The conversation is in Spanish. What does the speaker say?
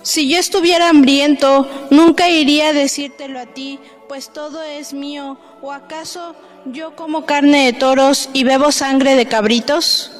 Si yo estuviera hambriento, nunca iría a decírtelo a ti, pues todo es mío. ¿O acaso yo como carne de toros y bebo sangre de cabritos?